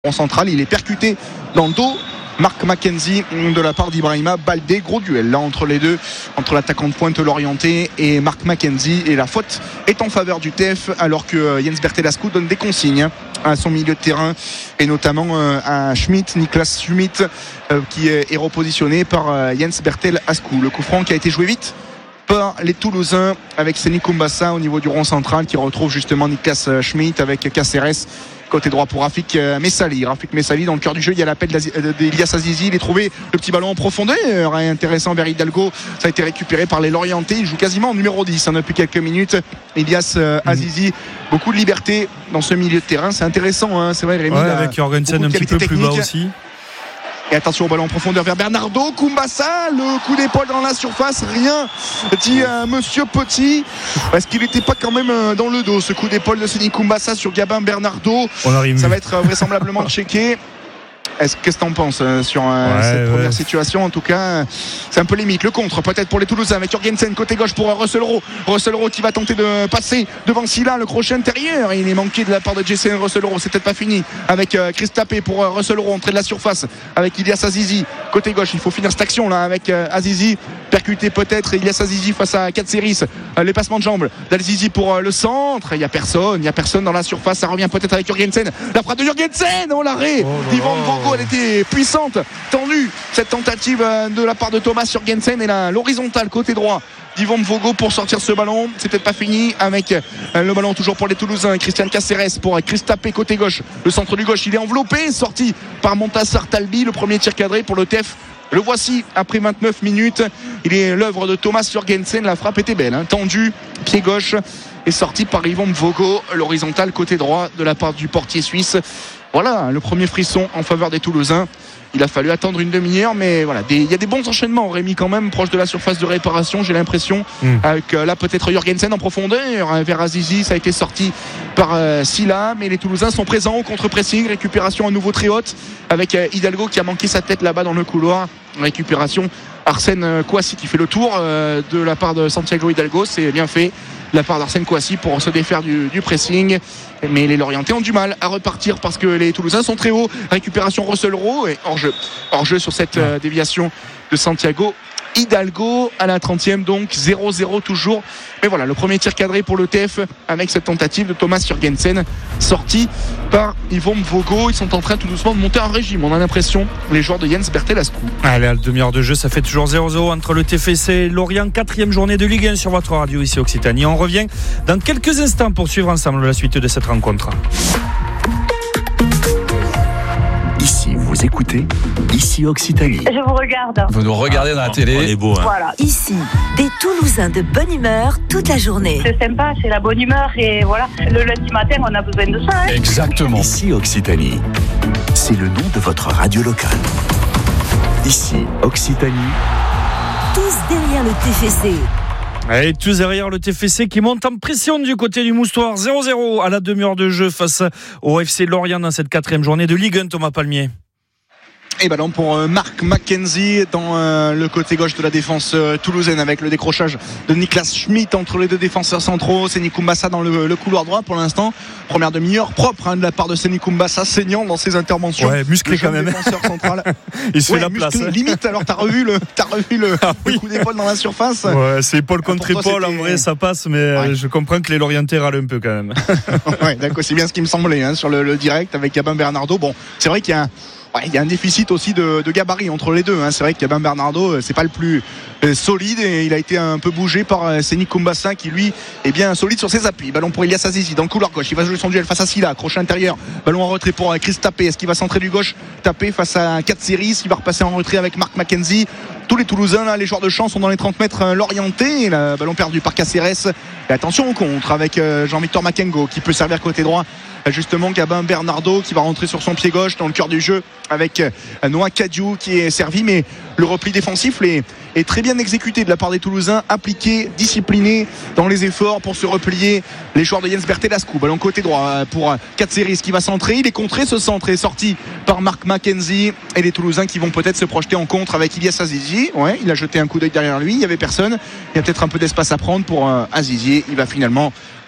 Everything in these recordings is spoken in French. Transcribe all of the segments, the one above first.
En central, il est percuté dans le dos. Mark McKenzie de la part d'Ibrahima Baldé. Gros duel là entre les deux, entre l'attaquant de pointe Lorienté et Mark McKenzie. Et la faute est en faveur du TEF alors que Jens Bertelascu donne des consignes à son milieu de terrain et notamment à Schmidt, Niklas Schmidt qui est repositionné par Jens Bertelascu. Le coup franc qui a été joué vite par les Toulousains avec Seni Kumbassa au niveau du rond central qui retrouve justement Niklas Schmidt avec Caceres. Côté droit pour Rafik Messali. Rafik Messali dans le cœur du jeu. Il y a l'appel d'Elias Azizi. Il est trouvé le petit ballon en profondeur. Intéressant vers Hidalgo. Ça a été récupéré par les Lorientais. Il joue quasiment en numéro 10 depuis quelques minutes. Elias Azizi. Beaucoup de liberté dans ce milieu de terrain. C'est intéressant. C'est vrai, Rémi. Ouais, avec Jorgensen un petit peu plus bas aussi. Et attention au ballon en profondeur vers Bernardo Kumbassa, le coup d'épaule dans la surface, rien dit Monsieur Petit. Est-ce qu'il n'était pas quand même dans le dos ce coup d'épaule de Seni Kumbassa sur Gabin Bernardo? Ça va être vraisemblablement checké. Qu'est-ce que t'en penses sur cette première situation? En tout cas, c'est un peu limite. Le contre, peut-être pour les Toulousains avec Jorgensen côté gauche pour Russell Rowe. Russell Rowe qui va tenter de passer devant Silla, le crochet intérieur. Il est manqué de la part de Jason Russell Rowe. C'est peut-être pas fini avec Chris Tapé pour Russell Rowe, entrée de la surface avec Ilias Azizi côté gauche. Il faut finir cette action là avec Azizi. Percuté peut-être Ilias Azizi face à Katseris. Les passements de jambes d'Azizi pour le centre. Il n'y a personne dans la surface. Ça revient peut-être avec Jorgensen. La frappe de Jorgensen, l'arrêt d'Yvan Vogo. Elle était puissante, tendue cette tentative de la part de Thomas Jorgensen et l'horizontale côté droit d'Yvan Vogo pour sortir ce ballon. C'est peut-être pas fini avec le ballon toujours pour les Toulousains. Christian Caceres pour Chris Tapé côté gauche. Le centre du gauche, il est enveloppé, sorti par Montassar Talbi. Le premier tir cadré pour le TEF. Le voici après 29 minutes. Il est l'œuvre de Thomas Jorgensen. La frappe était belle, tendue, pied gauche et sorti par Yvan Vogo. L'horizontale côté droit de la part du portier suisse. Voilà le premier frisson en faveur des Toulousains. Il a fallu attendre une demi-heure, mais voilà, il y a des bons enchaînements, Rémi, quand même, proche de la surface de réparation, j'ai l'impression. Avec là peut-être Jorgensen en profondeur vers Azizi, ça a été sorti par Silla, mais les Toulousains sont présents au contre-pressing, récupération à nouveau très haute avec Hidalgo qui a manqué sa tête là-bas dans le couloir. Récupération Arsène Kouassi qui fait le tour de la part de Santiago Hidalgo, c'est bien fait. De la part d'Arsène Kouassi pour se défaire du pressing, mais les Lorientais ont du mal à repartir parce que les Toulousains sont très hauts. Récupération Russell Rowe et hors-jeu sur cette déviation de Santiago Hidalgo à la 30e, donc 0-0 toujours. Mais voilà, le premier tir cadré pour le TF avec cette tentative de Thomas Jorgensen sorti par Yvan Vogo. Ils sont en train tout doucement de monter un régime, on a l'impression, les joueurs de Jens Bertelascu. Allez, à la demi-heure de jeu, ça fait toujours 0-0 entre le TFC et Lorient. 4e journée de Ligue 1 sur votre radio ici Occitanie. On revient dans quelques instants pour suivre ensemble la suite de cette rencontre. Ici, vous écoutez Ici Occitanie. Je vous regarde. Vous nous regardez dans la télé. On est beau, hein. Voilà. Ici, des Toulousains de bonne humeur toute la journée. C'est sympa, c'est la bonne humeur et voilà. Le lundi matin, on a besoin de ça. Exactement. Ici Occitanie. C'est le nom de votre radio locale. Ici Occitanie. Tous derrière le TFC. Allez, tous derrière le TFC qui monte en pression du côté du Moustoir. 0-0 à la demi-heure de jeu face au FC Lorient dans cette 4e journée de Ligue 1. Thomas Palmier. Et ballon pour Mark McKenzie dans le côté gauche de la défense toulousaine avec le décrochage de Niklas Schmidt entre les deux défenseurs centraux. Seni Kumbassa dans le couloir droit pour l'instant. Première demi-heure propre de la part de Seni Kumbassa, saignant dans ses interventions. Ouais, musclé quand même. Défenseur central. Il se fait la place. Limite, alors t'as revu le coup d'épaule dans la surface. Ouais, c'est épaule contre épaule, en vrai ça passe, mais je comprends que les Lorientais râlent un peu quand même. Ouais, d'accord, c'est bien ce qui me semblait sur le direct avec Gabin Bernardo. Bon, c'est vrai qu'il y a il y a un déficit aussi de gabarit entre les deux. C'est vrai que Gabin Bernardo, c'est pas le plus solide et il a été un peu bougé par Seni Kumbassa qui lui est bien solide sur ses appuis. Ballon pour Elias Azizi dans le couloir gauche. Il va jouer son duel face à Silla. Crochet intérieur. Ballon en retrait pour Chris Tapé. Est-ce qu'il va centrer du gauche? Tapé face à Katseris. Il va repasser en retrait avec Mark McKenzie. Tous les Toulousains, là, les joueurs de champ sont dans les 30 mètres Lorientais. Le ballon perdu par Caceres. Et attention au contre avec Jean-Victor Makengo qui peut servir côté droit. Justement, Gabin Bernardo qui va rentrer sur son pied gauche dans le cœur du jeu avec Noah Kadiou qui est servi, mais le repli défensif est très bien exécuté de la part des Toulousains, appliqué, discipliné dans les efforts pour se replier. Les joueurs de Jens Bertelascu, ballon côté droit pour Katseris qui va centrer, il est contré, ce centre est sorti par Mark McKenzie et les Toulousains qui vont peut-être se projeter en contre avec Ilias Azizi. Ouais, il a jeté un coup d'œil derrière lui, il n'y avait personne, il y a peut-être un peu d'espace à prendre pour Azizi, il va finalement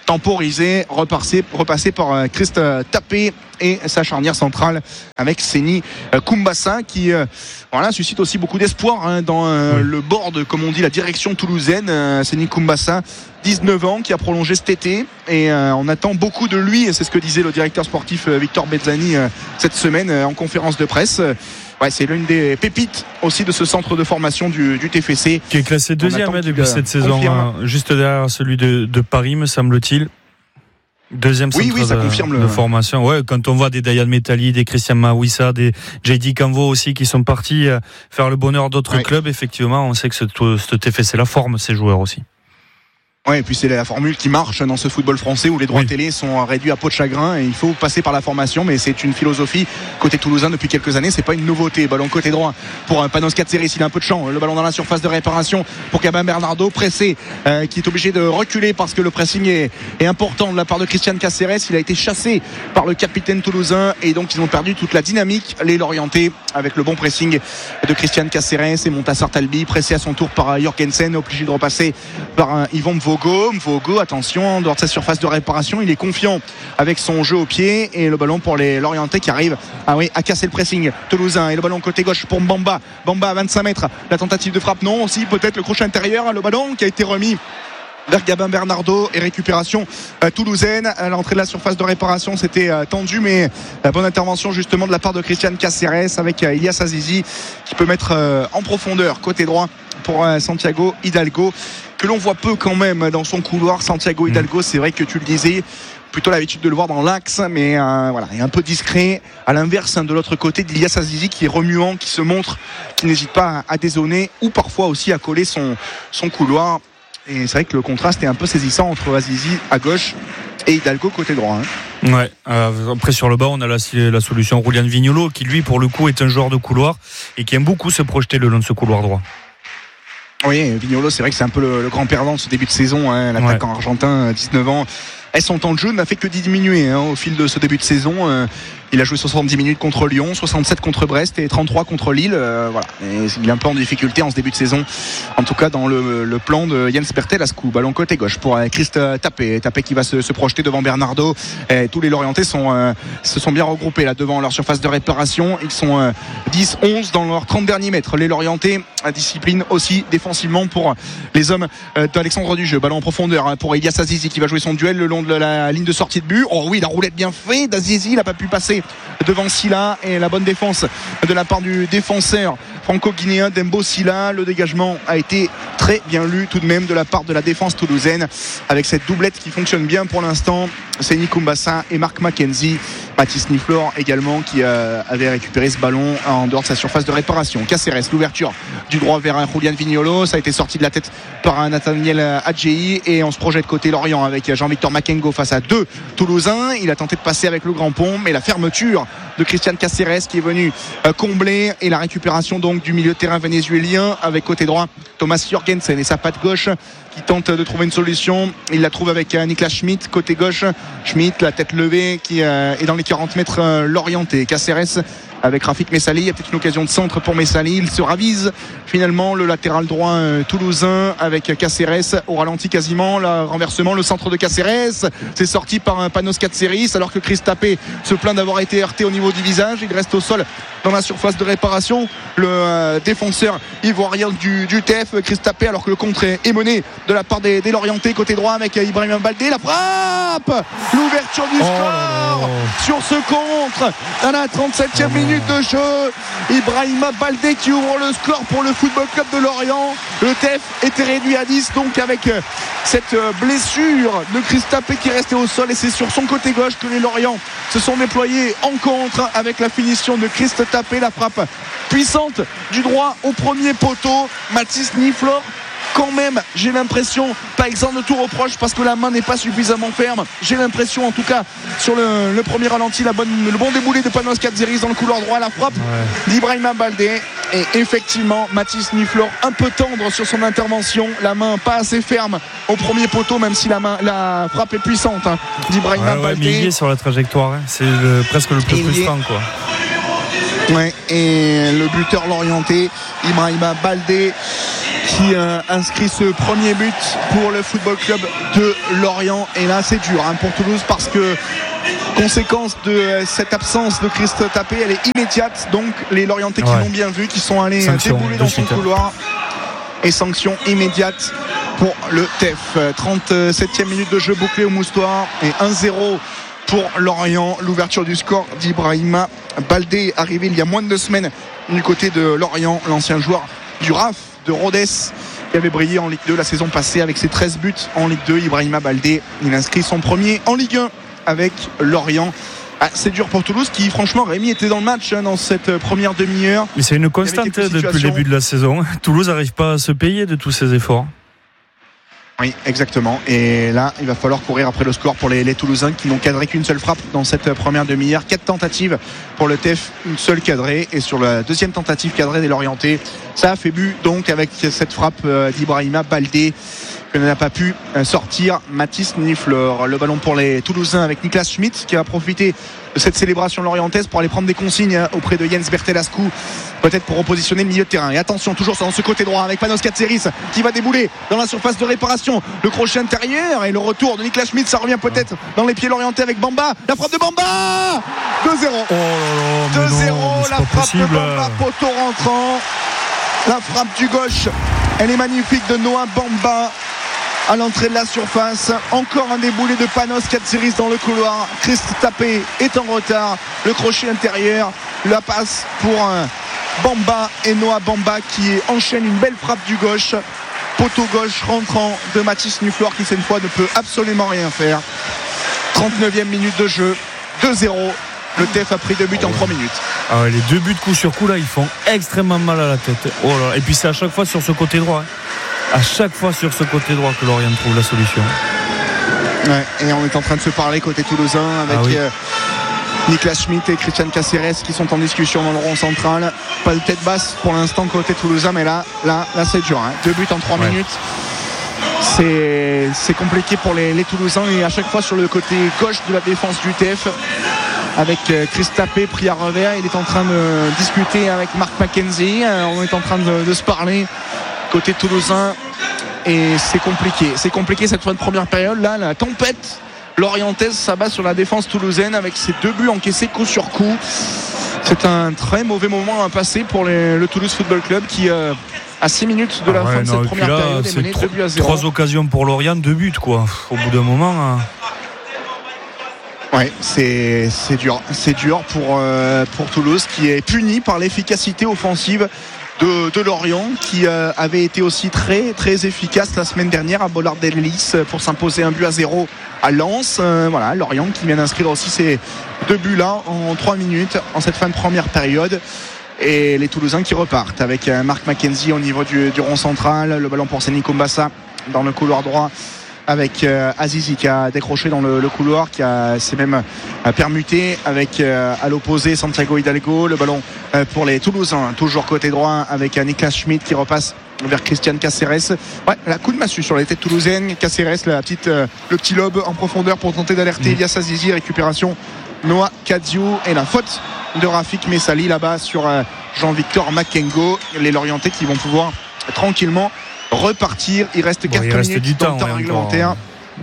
temporisé, repassé par Christ Tapé et sa charnière centrale avec Seny Koumbassa qui suscite aussi beaucoup d'espoir dans le board, comme on dit, la direction toulousaine. Seny Koumbassa, 19 ans, qui a prolongé cet été et on attend beaucoup de lui, et c'est ce que disait le directeur sportif Victor Bezzani cette semaine en conférence de presse. C'est l'une des pépites aussi de ce centre de formation du TFC, qui est classé deuxième depuis cette saison, juste derrière celui de Paris, me semble-t-il. Deuxième centre ça confirme de formation. Quand on voit des Dayan Metali, des Christian Mawissa, des JD Canvo aussi qui sont partis faire le bonheur d'autres clubs, effectivement, on sait que ce TFC la forme ses joueurs aussi. Et puis c'est la formule qui marche dans ce football français où les droits télé sont réduits à peau de chagrin et il faut passer par la formation, mais c'est une philosophie côté toulousain depuis quelques années, c'est pas une nouveauté. Ballon côté droit pour Panos Katseris, il a un peu de champ, le ballon dans la surface de réparation pour Gabin Bernardo, pressé, qui est obligé de reculer parce que le pressing est important de la part de Christian Caceres. Il a été chassé par le capitaine toulousain et donc ils ont perdu toute la dynamique, les Lorientais, avec le bon pressing de Christian Caceres et Montassar Talbi, pressé à son tour par Jorgensen, obligé de repasser par Yvan Mvogo, attention, dehors de sa surface de réparation, il est confiant avec son jeu au pied et le ballon pour les Lorientais qui arrivent à casser le pressing toulousain. Et le ballon côté gauche pour Bamba à 25 mètres, la tentative de frappe non, aussi peut-être le crochet intérieur, le ballon qui a été remis vers Gabin Bernardo et récupération toulousaine à l'entrée de la surface de réparation. C'était tendu, mais bonne intervention justement de la part de Christian Caceres avec Ilias Azizi qui peut mettre en profondeur côté droit pour Santiago Hidalgo, que l'on voit peu quand même dans son couloir. Santiago Hidalgo, c'est vrai que tu le disais, plutôt l'habitude de le voir dans l'axe, mais il est un peu discret, à l'inverse de l'autre côté d'Ilias Azizi qui est remuant, qui se montre, qui n'hésite pas à dézonner ou parfois aussi à coller son couloir. Et c'est vrai que le contraste est un peu saisissant entre Azizi à gauche et Hidalgo côté droit. Après sur le bas on a la solution Julian Vignolo qui lui pour le coup est un joueur de couloir et qui aime beaucoup se projeter le long de ce couloir droit. Oui, Vignolo, c'est vrai que c'est un peu le grand perdant de ce début de saison, l'attaquant argentin, 19 ans. Et son temps de jeu n'a fait que diminuer au fil de ce début de saison. Il a joué 70 minutes contre Lyon, 67 contre Brest et 33 contre Lille. Et il est un peu en difficulté en ce début de saison. En tout cas, dans le plan de Jens Bertelascu. Ballon côté gauche pour Christ Tapé. Tapé qui va se projeter devant Bernardo. Et tous les Lorientais se sont bien regroupés là devant leur surface de réparation. Ils sont 10-11 dans leurs 30 derniers mètres. Les Lorientais, discipline aussi défensivement pour les hommes d'Alexandre Dujeu. Ballon en profondeur pour Ilias Azizi qui va jouer son duel le long de la ligne de sortie de but. La roulette bien faite d'Azizi, il n'a pas pu passer devant Silla et la bonne défense de la part du défenseur franco-guinéen Dembo Silla. Le dégagement a été très bien lu tout de même de la part de la défense toulousaine avec cette doublette qui fonctionne bien pour l'instant. Seny Koumbassa et Mark McKenzie. Mathis Niflor également qui avait récupéré ce ballon en dehors de sa surface de réparation. Caceres, l'ouverture du droit vers Julian Vignolo, ça a été sorti de la tête par Nathaniel Adjei et on se projette côté Lorient avec Jean-Victor Makengo face à deux Toulousains. Il a tenté de passer avec le grand pont, mais la fermeture de Christian Caceres qui est venu combler et la récupération donc du milieu de terrain vénézuélien avec côté droit Thomas Jorgensen et sa patte gauche qui tente de trouver une solution. Il la trouve avec Niklas Schmidt côté gauche. Schmidt, la tête levée qui est dans les 40 mètres Lorientais. Caceres avec Rafik Messali, il y a peut-être une occasion de centre pour Messali, il se ravise finalement le latéral droit toulousain avec Caceres au ralenti quasiment, le renversement, le centre de Caceres, c'est sorti par un Panos Katseris alors que Chris Tapé se plaint d'avoir été heurté au niveau du visage, il reste au sol dans la surface de réparation, le défenseur ivoirien du TF, Chris Tapé, alors que le contre est mené de la part des Lorientais côté droit avec Ibrahima Baldé, la frappe, l'ouverture du score sur ce contre à la 37e minute de jeu. Ibrahima Baldé qui ouvre le score pour le Football Club de Lorient. Le TF était réduit à 10 donc avec cette blessure de Chris Tapé qui restait au sol et c'est sur son côté gauche que les Lorients se sont déployés en contre avec la finition de Chris Tapé, la frappe puissante du droit au premier poteau. Mathis Niflor quand même, j'ai l'impression, pas exempt de tout reproche parce que la main n'est pas suffisamment ferme. J'ai l'impression en tout cas sur le premier ralenti, le bon déboulé de Panos Katseris dans le couloir droit, la frappe d'Ibrahima Baldé. Et effectivement, Mathis Niflor un peu tendre sur son intervention, la main pas assez ferme au premier poteau, même si la frappe est puissante d'Ibrahima Baldé. Mais il est sur la trajectoire, c'est presque le plus frustrant quoi. Et le buteur lorientais Ibrahima Baldé qui inscrit ce premier but pour le Football Club de Lorient. Et là c'est dur pour Toulouse, parce que conséquence de cette absence de Christ Tapé, elle est immédiate. Donc les Lorientais qui l'ont bien vu, qui sont allés débouler dans son couloir, et sanction immédiate pour le TEF. 37e minute de jeu bouclé au Moustoir et 1-0 pour Lorient. L'ouverture du score d'Ibrahima Baldé, arrivé il y a moins de 2 semaines du côté de Lorient, l'ancien joueur du RAF de Rodez, qui avait brillé en Ligue 2 la saison passée avec ses 13 buts en Ligue 2. Ibrahima Baldé, il inscrit son premier en Ligue 1 avec Lorient. C'est dur pour Toulouse, qui franchement, Rémi était dans le match dans cette première demi-heure. Mais c'est une constante depuis le début de la saison. Toulouse n'arrive pas à se payer de tous ses efforts. Oui, exactement. Et là, il va falloir courir après le score pour les Toulousains, qui n'ont cadré qu'une seule frappe dans cette première demi-heure. 4 tentatives pour le TEF, une seule cadrée. Et sur la deuxième tentative cadrée des Lorientais, ça a fait but donc avec cette frappe d'Ibrahima Baldé, que n'a pas pu sortir Mathis Nifleur. Le ballon pour les Toulousains avec Niklas Schmidt, qui a profité de cette célébration lorientaise pour aller prendre des consignes auprès de Jens Bertelascu, peut-être pour repositionner le milieu de terrain. Et attention, toujours dans ce côté droit avec Panos Katseris qui va débouler dans la surface de réparation. Le crochet intérieur et le retour de Niklas Schmidt, ça revient peut-être dans les pieds lorientais avec Bamba. La frappe de Bamba, 2-0. Oh là là, 2-0, la frappe de Bamba, poteau rentrant. La frappe du gauche, elle est magnifique, de Noah Bamba à l'entrée de la surface. Encore un déboulé de Panos Katseris dans le couloir. Christ Tapé est en retard. Le crochet intérieur, la passe pour Bamba, et Noah Bamba qui enchaîne une belle frappe du gauche. Poteau gauche rentrant de Mathis Nuflor, qui cette fois ne peut absolument rien faire. 39e minute de jeu, 2-0. Le TEF a pris 2 buts en 3 minutes. Ah ouais, les 2 buts coup sur coup là, ils font extrêmement mal à la tête. Oh là, et puis c'est à chaque fois sur ce côté droit. À chaque fois sur ce côté droit que Lorient trouve la solution. Ouais, et on est en train de se parler côté toulousain avec Niklas Schmidt et Christian Caceres qui sont en discussion dans le rond central. Pas de tête basse pour l'instant côté toulousain, mais là c'est dur. 2 buts en 3 minutes. C'est compliqué pour les Toulousains, et à chaque fois sur le côté gauche de la défense du TEF avec Chris Tapé pris à revers. Il est en train de discuter avec Mark McKenzie. On est en train de se parler côté toulousain, et c'est compliqué cette fin de première période. Là, la tempête lorientaise s'abat sur la défense toulousaine avec ses 2 buts encaissés coup sur coup. C'est un très mauvais moment à passer pour le Toulouse Football Club, qui à 6 minutes de la fin de cette première période est mené 2 buts à 0. 3 occasions pour Lorient, 2 buts quoi. Au bout d'un moment Ouais, c'est dur pour Toulouse, qui est puni par l'efficacité offensive de Lorient, qui avait été aussi très très efficace la semaine dernière à Bollard-Dellis pour s'imposer 1 but à 0 à Lens. Voilà, Lorient qui vient d'inscrire aussi ces 2 buts là en 3 minutes en cette fin de première période. Et les Toulousains qui repartent avec Mark McKenzie au niveau du rond central. Le ballon pour Seni Kumbassa dans le couloir droit, avec Azizi qui a décroché dans le couloir, qui s'est même permuté avec à l'opposé Santiago Hidalgo. Le ballon pour les Toulousains, toujours côté droit, avec Niklas Schmidt qui repasse vers Christian Caceres. Ouais, la coup de massue sur les têtes toulousaines. Caceres, le petit lobe en profondeur pour tenter d'alerter Elias Azizi. Récupération Noah Kadziou, et la faute de Rafik Messali là-bas sur Jean-Victor Makengo. Les Lorientais qui vont pouvoir tranquillement repartir. Il reste 4 minutes dans le temps réglementaire.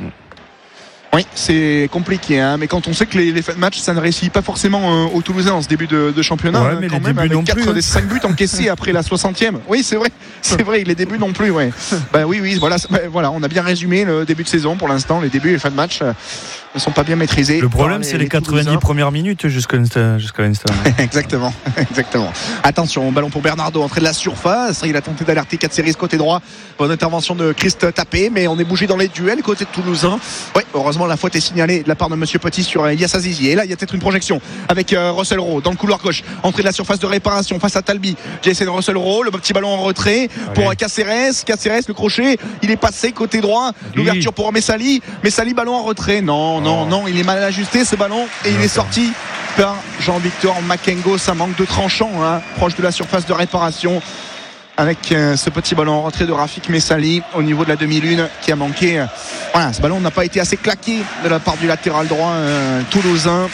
Oui, c'est compliqué, mais quand on sait que les fins de match, ça ne réussit pas forcément aux Toulousains en ce début de championnat, mais quand les même, débuts avec non 4 plus, des 5 buts encaissés après la 60e. Oui, c'est vrai, les débuts non plus. Ouais. Oui, voilà, on a bien résumé le début de saison pour l'instant. Les débuts et les fins de match ne sont pas bien maîtrisés. Le problème, c'est les 90 premières minutes jusqu'à l'instant. Exactement. Attention, ballon pour Bernardo, entrée de la surface. Il a tenté d'alerter Katseris côté droit. Bonne intervention de Christ Tapé, mais on est bougé dans les duels côté de Toulousain. Ouais, heureusement la faute est signalée de la part de Monsieur Petit sur Elias Azizi. Et là, il y a peut-être une projection avec Russell Rowe dans le couloir gauche. Entrée de la surface de réparation face à Talbi. Jason Russell Rowe, le petit ballon en retrait pour Caceres. Caceres, le crochet, il est passé côté droit. L'ouverture pour Messali. Messali, ballon en retrait. Non, il est mal ajusté ce ballon, et il est sorti par Jean-Victor Makengo. Ça manque de tranchant, proche de la surface de réparation, avec ce petit ballon en retrait de Rafik Messali au niveau de la demi-lune qui a manqué. Voilà, ce ballon n'a pas été assez claqué de la part du latéral droit toulousain.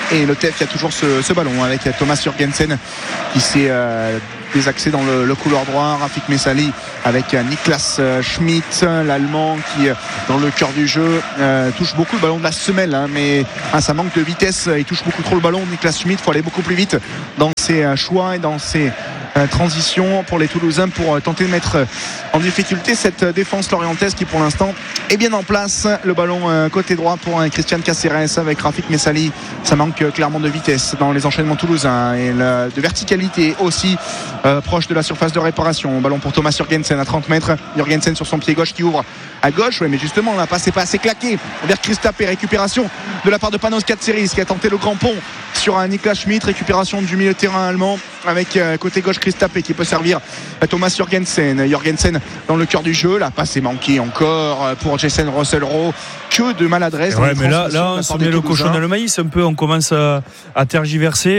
Et le TEF qui a toujours ce ballon avec Thomas Jurgensen qui s'est désaxé dans le couloir droit. Rafik Messali avec Niklas Schmidt, l'Allemand qui dans le cœur du jeu touche beaucoup le ballon de la semelle, mais ça manque de vitesse, il touche beaucoup trop le ballon. Niklas Schmidt, il faut aller beaucoup plus vite dans ses choix et dans ses transitions pour les Toulousains pour tenter de mettre en difficulté cette défense lorientaise qui pour l'instant est bien en place. Le ballon côté droit pour Christian Caceres avec Rafik Messali. Ça manque clairement de vitesse dans les enchaînements toulousains et de verticalité aussi proche de la surface de réparation. Ballon pour Thomas Jurgensen à 30 mètres. Jurgensen sur son pied gauche qui ouvre à gauche, mais justement la passe n'est pas assez claquée vers Christapé. Récupération de la part de Panos Katseris qui a tenté le grand pont sur un Niklas Schmidt. Récupération du milieu de terrain allemand avec côté gauche Christapé qui peut servir à Thomas Jurgensen. Jurgensen dans le cœur du jeu. La passe est manquée encore pour Jason Russell-Rowe. Que de maladresse. Ouais, mais là on se met le cochon dans le maïs un peu. On commence à tergiverser.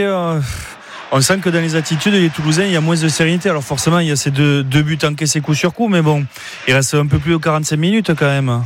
On sent que dans les attitudes des Toulousains il y a moins de sérénité. Alors forcément il y a ces deux buts encaissés coup sur coup, mais bon, il reste un peu plus de 45 minutes quand même.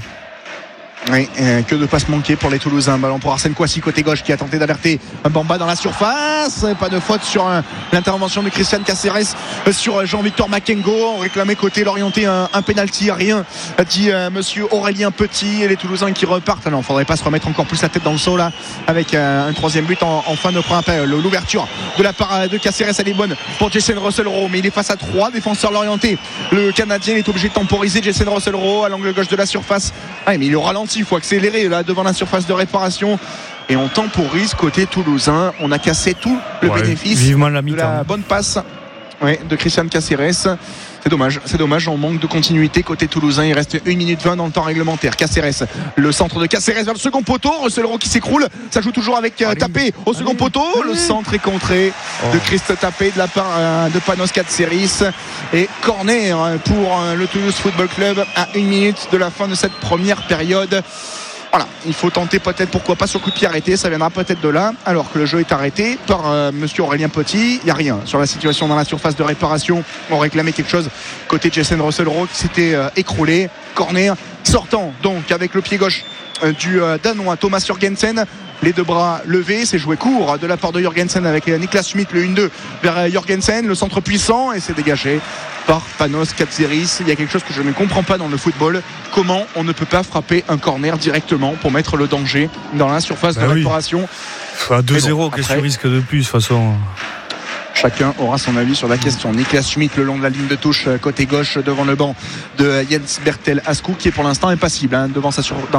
Oui, que de passes manquées pour les Toulousains. Ballon pour Arsène Kouassi côté gauche qui a tenté d'alerter Bamba dans la surface. Pas de faute sur l'intervention de Christian Caceres sur Jean-Victor Makengo. On réclamait côté l'orienté un pénalty, rien dit monsieur Aurélien Petit. Et les Toulousains qui repartent. Alors, il ne faudrait pas se remettre encore plus la tête dans le seau là avec un troisième but en fin de première période. L'ouverture de la part de Caceres, elle est bonne pour Jason Russell-Rowe, mais il est face à 3 défenseurs l'orienté. Le Canadien est obligé de temporiser Jason Russell-Rowe à l'angle gauche de la surface. Mais il est au ralenti. Il faut accélérer là devant la surface de réparation et on temporise côté toulousain. On a cassé tout le bénéfice de la bonne passe de Christian Caceres. C'est dommage, on manque de continuité côté toulousain. Il reste 1 minute 20 dans le temps réglementaire. Caceres, le centre de Caceres vers le second poteau. Russell-Rowe qui s'écroule. Ça joue toujours avec Tapé au second poteau. Le centre est contré de Christ Tapé de la part de Panos Katseris. Et corner pour le Toulouse Football Club à 1 minute de la fin de cette première période. Voilà, il faut tenter peut-être, pourquoi pas, sur coup de pied arrêté, ça viendra peut-être de là, alors que le jeu est arrêté par monsieur Aurélien Petit. Il n'y a rien sur la situation dans la surface de réparation. On réclamait quelque chose côté Jason Russell-Rowe qui s'était écroulé. Corner sortant donc avec le pied gauche du Danois Thomas Jurgensen. Les deux bras levés, c'est joué court de la part de Jurgensen avec Niklas Schmidt, le 1-2 vers Jurgensen, le centre puissant, et c'est dégagé par Panos Katseris. Il y a quelque chose que je ne comprends pas dans le football. Comment on ne peut pas frapper un corner directement pour mettre le danger dans la surface de réparation. À 2-0, qu'est-ce que tu risques de plus de toute façon? Chacun aura son avis sur la question. Niklas Schmidt le long de la ligne de touche côté gauche devant le banc de Jens Bertel Askou qui est pour l'instant impassible devant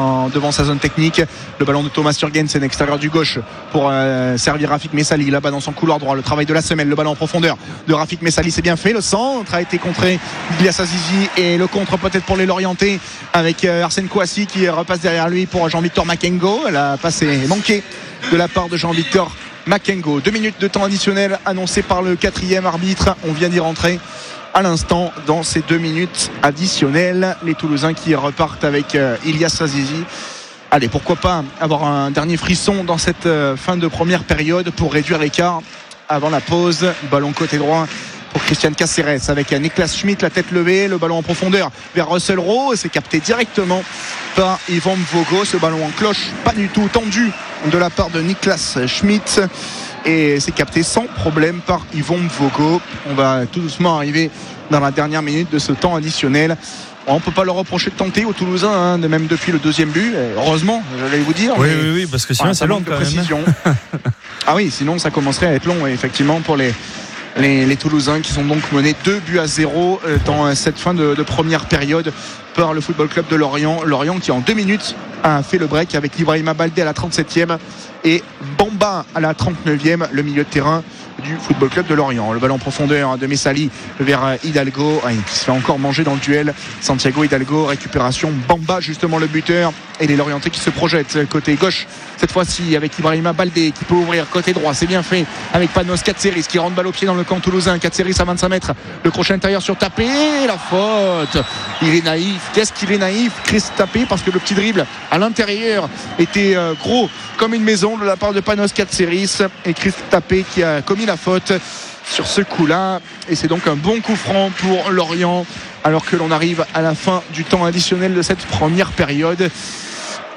sa zone technique. Le ballon de Thomas Jurgensen extérieur du gauche pour servir Rafik Messali là-bas dans son couloir droit. Le travail de la semaine, le ballon en profondeur de Rafik Messali, c'est bien fait. Le centre a été contré d'Ilias Azizi et le contre peut-être pour les Lorientais avec Arsène Kouassi qui repasse derrière lui pour Jean-Victor Makengo. La passe est manquée de la part de Jean-Victor Makengo. 2 minutes de temps additionnel annoncé par le 4e arbitre. On vient d'y rentrer à l'instant dans ces 2 minutes additionnelles. Les Toulousains qui repartent avec Ilias Azizi. Allez, pourquoi pas avoir un dernier frisson dans cette fin de première période pour réduire l'écart avant la pause. Ballon côté droit pour Christian Caceres avec Niklas Schmidt, la tête levée, le ballon en profondeur vers Russell-Rowe. C'est capté directement par Yvan Mvogo. Ce ballon en cloche, pas du tout tendu de la part de Niklas Schmidt, et c'est capté sans problème par Yvan Mvogo. On va tout doucement arriver dans la dernière minute de ce temps additionnel. On ne peut pas leur reprocher de tenter aux Toulousains, même depuis le 2e but. Heureusement, j'allais vous dire. Oui, parce que sinon c'est long quand même. Ah oui, sinon ça commencerait à être long, effectivement, pour les Toulousains qui sont donc menés 2-0 dans cette fin de première période par le Football Club de Lorient. Lorient qui en 2 minutes a fait le break avec Ibrahima Baldé à la 37e et Bamba à la 39e, le milieu de terrain du Football Club de Lorient. Le ballon en profondeur de Messali vers Hidalgo qui se fait encore manger dans le duel. Santiago Hidalgo, récupération, Bamba justement le buteur, et les Lorientais qui se projettent côté gauche cette fois-ci avec Ibrahima Baldé qui peut ouvrir côté droit, c'est bien fait avec Panos Katseris qui rentre balle au pied dans le camp toulousain. Katseris à 25 mètres, le crochet intérieur sur Tapé, la faute. Il est naïf, qu'est-ce qu'il est naïf Chris Tapé, parce que le petit dribble à l'intérieur était gros comme une maison de la part de Panos Katseris, et Chris Tapé qui a commis la faute sur ce coup-là, et c'est donc un bon coup franc pour Lorient alors que l'on arrive à la fin du temps additionnel de cette première période.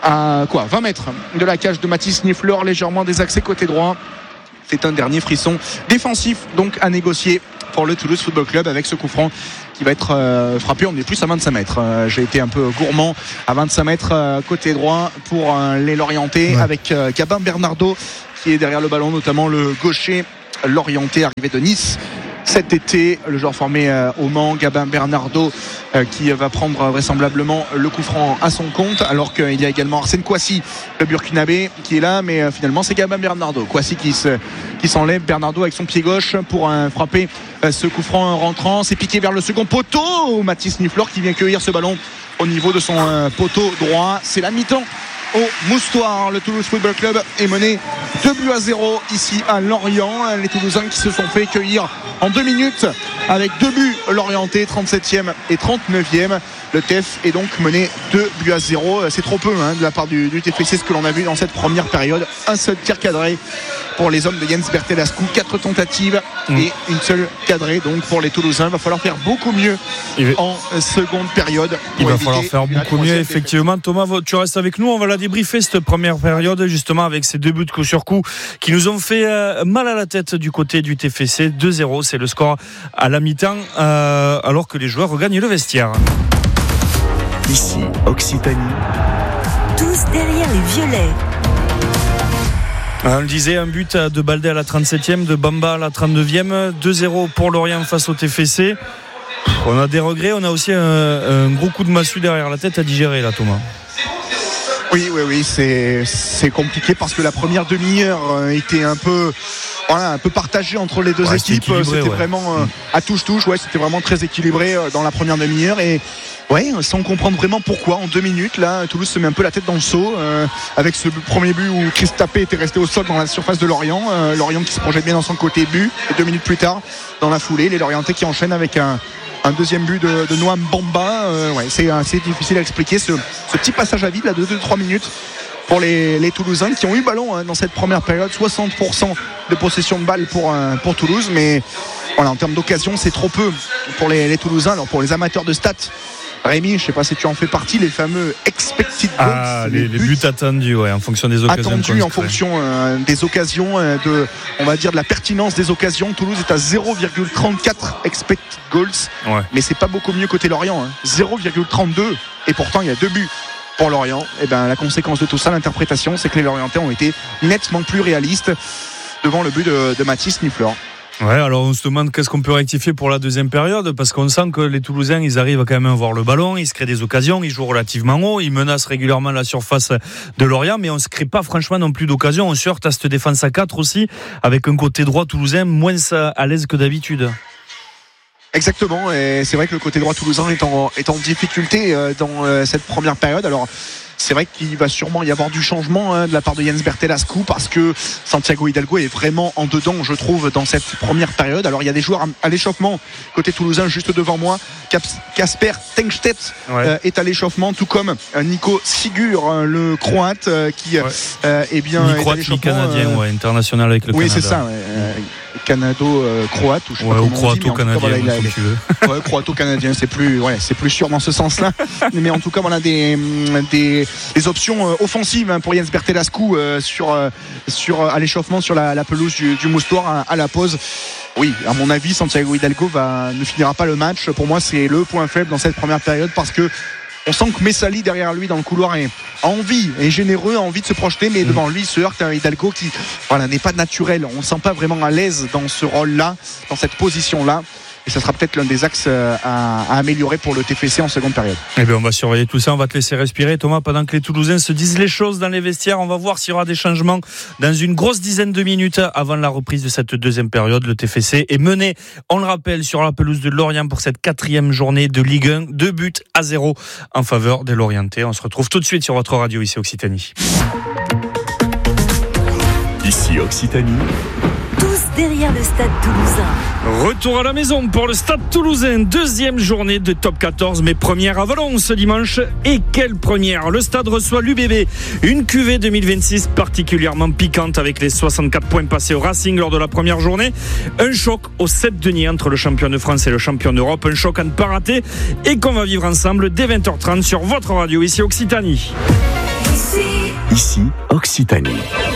à 20 mètres de la cage de Mathis Niffleur, légèrement désaxé côté droit. C'est un dernier frisson défensif donc à négocier pour le Toulouse Football Club avec ce coup franc qui va être frappé. On est plus à 25 mètres. J'ai été un peu gourmand à 25 mètres côté droit pour les Lorientais, avec Gabin Bernardo qui est derrière le ballon, notamment le gaucher Lorientais arrivé de Nice cet été, le joueur formé au Mans, Gabin Bernardo, qui va prendre vraisemblablement le coup franc à son compte, alors qu'il y a également Arsène Kouassi, le Burkinabé, qui est là, mais finalement c'est Gabin Bernardo. Kouassi qui s'enlève, Bernardo avec son pied gauche pour frapper ce coup franc rentrant. C'est piqué vers le second poteau. Mathis Niffleur qui vient cueillir ce ballon au niveau de son poteau droit. C'est la mi-temps au Moustoir. Le Toulouse Football Club est mené 2-0 ici à Lorient. Les Toulousains qui se sont fait cueillir en 2 minutes avec 2 buts Lorientais, 37e et 39e. Le TEF est donc mené 2-0. C'est trop peu de la part du TFC, ce que l'on a vu dans cette première période. Un seul tir cadré pour les hommes de Jens Bertelascu, 4 tentatives et une seule cadrée donc pour les Toulousains. Il va falloir faire beaucoup mieux en seconde période. Il va falloir faire beaucoup mieux, effectivement. Thomas, tu restes avec nous, on va la débriefer cette première période justement avec ces 2 buts de coup sur coup qui nous ont fait mal à la tête du côté du TFC. 2-0, c'est le score à la mi-temps alors que les joueurs regagnent le vestiaire. Ici, Occitanie. Tous derrière les violets. On le disait, un but de Baldé à la 37e, de Bamba à la 39e, 2-0 pour Lorient face au TFC. On a des regrets, on a aussi un gros coup de massue derrière la tête à digérer là, Thomas. Oui, c'est compliqué parce que la première demi-heure était un peu partagée entre les deux équipes. C'était vraiment à touche-touche. C'était vraiment très équilibré dans la première demi-heure et sans comprendre vraiment pourquoi en 2 minutes là Toulouse se met un peu la tête dans le seau avec ce premier but où Chris Tapé était resté au sol dans la surface de Lorient. Lorient qui se projette bien dans son côté but et 2 minutes plus tard dans la foulée les Lorientais qui enchaînent avec un deuxième but de Noam Bamba. C'est assez difficile à expliquer ce petit passage à vide là de 2-3 minutes pour les Toulousains qui ont eu ballon dans cette première période. 60% de possession de balle pour Toulouse, mais en termes d'occasion c'est trop peu pour les Toulousains. Alors pour les amateurs de stats, Rémi, je ne sais pas si tu en fais partie, les fameux expected goals, les buts attendus en fonction des occasions. Attendus en fonction des occasions, de la pertinence des occasions. Toulouse est à 0,34 expected goals, mais c'est pas beaucoup mieux côté Lorient. 0,32 et pourtant il y a 2 buts pour Lorient. Et la conséquence de tout ça, l'interprétation, c'est que les Lorientais ont été nettement plus réalistes devant le but de Mathis Niffleur. Alors on se demande qu'est-ce qu'on peut rectifier pour la deuxième période, parce qu'on sent que les Toulousains ils arrivent quand même à voir le ballon, ils se créent des occasions, ils jouent relativement haut, ils menacent régulièrement la surface de Lorient, mais on ne se crée pas franchement non plus d'occasion. On se heurte à cette défense à 4 aussi, avec un côté droit toulousain moins à l'aise que d'habitude. Exactement, et c'est vrai que le côté droit toulousain est en difficulté dans cette première période. Alors c'est vrai qu'il va sûrement y avoir du changement de la part de Jens Bertelascu parce que Santiago Hidalgo est vraiment en dedans, je trouve, dans cette première période. Alors il y a des joueurs à l'échauffement côté toulousain juste devant moi. Kasper Tengstedt est à l'échauffement, tout comme Nico Sigur, le croate qui est bien est à l'échauffement. Canadien, international avec le Canada. Oui, c'est ça. Canado-croate ou je sais pas comment croato-canadien, comme tu veux. Croato-canadien, c'est plus sûr dans ce sens-là. Mais en tout cas, voilà des options offensives pour Jens Bertelascu à l'échauffement sur la pelouse du Moustoir à la pause. Oui, à mon avis, Santiago Hidalgo ne finira pas le match. Pour moi, c'est le point faible dans cette première période parce que on sent que Messali derrière lui dans le couloir a envie, est généreux, a envie de se projeter, mais devant lui il se heurte à Hidalgo qui n'est pas naturel. On ne sent pas vraiment à l'aise dans ce rôle-là, dans cette position-là. Et ça sera peut-être l'un des axes à améliorer pour le TFC en seconde période. On va surveiller tout ça, on va te laisser respirer Thomas pendant que les Toulousains se disent les choses dans les vestiaires. On va voir s'il y aura des changements dans une grosse dizaine de minutes avant la reprise de cette deuxième période. Le TFC est mené, on le rappelle, sur la pelouse de Lorient pour cette 4e journée de Ligue 1, 2-0 en faveur des Lorientais. On se retrouve tout de suite sur votre radio ici Occitanie. Ici Occitanie. Derrière le Stade Toulousain. Retour à la maison pour le Stade Toulousain. 2e journée de top 14, mais première à Valence ce dimanche. Et quelle première! Le Stade reçoit l'UBB. Une cuvée 2026 particulièrement piquante avec les 64 points passés au Racing lors de la première journée. Un choc au Sept-Denis entre le champion de France et le champion d'Europe. Un choc à ne pas rater et qu'on va vivre ensemble dès 20h30 sur votre radio ici Occitanie. Ici Ici, Occitanie.